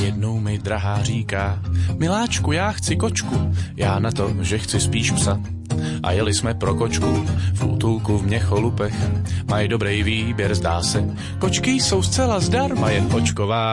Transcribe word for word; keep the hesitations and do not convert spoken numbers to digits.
jednou mi drahá říká: miláčku, já chci kočku, já na to, že chci spíš psa. A jeli jsme pro kočku v útulku v Měcholupech. Mají dobrý výběr, zdá se, kočky jsou zcela zdarma, jen očková